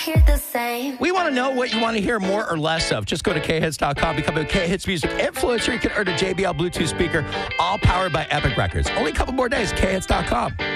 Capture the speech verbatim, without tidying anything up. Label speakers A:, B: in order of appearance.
A: hear the same.
B: We want to know what you want to hear more or less of. Just go to K hits dot com, become a K-Hits music influencer. You can earn a J B L Bluetooth speaker, all powered by Epic Records. Only a couple more days, K hits dot com.